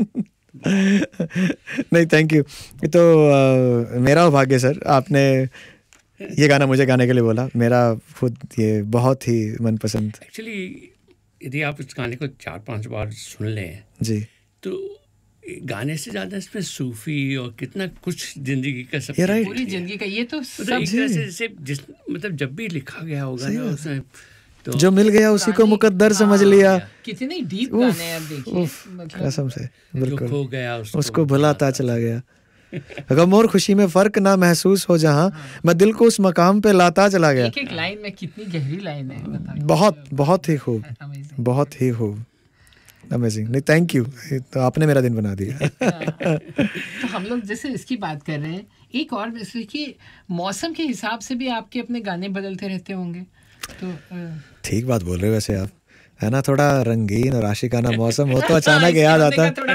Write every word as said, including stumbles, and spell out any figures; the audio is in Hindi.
नहीं, थैंक यू। ये तो आ, मेरा भाग्य सर, आपने ये गाना मुझे गाने के लिए बोला। मेरा खुद ये बहुत ही मनपसंद। एक्चुअली यदि आप इस गाने को चार पांच बार सुन लें जी, तो गाने से ज्यादा इसमें सूफी और कितना कुछ जिंदगी का सब ये right। पूरी जिंदगी का ये तो मतलब सब एक तरह से जैसे जिस मतलब जब भी लिखा गया होगा सही ना बात उसमें तो जो मिल गया उसी को पुरानी- मुकद्दर समझ हाँ, लिया। कितने डीप उफ, गाने हैं, आप देखिए उफ, मतलब कसम से, जो बिल्कुल। खो गया उसको, उसको भुलाता चला गया। गम और खुशी में फर्क ना महसूस हो जहां, मैं दिल को उस मकाम पे लाता चला गया। एक एक लाइन में कितनी गहरी लाइन है, बताइए। बहुत बहुत ही खूब, Amazing। बहुत ही खूब, अमेजिंग। नहीं, थैंक यू, तो आपने मेरा दिन बना दिया। तो हम लोग जैसे इसकी बात कर रहे हैं, एक और जैसे कि मौसम के हिसाब से भी आपके अपने गाने बदलते रहते होंगे, तो अ, ठीक बात बोल रहे हो वैसे आप, है ना? थोड़ा रंगीन और आशिकाना मौसम हो तो अचानक इसलिए याद हमने आता कहा है। थोड़ा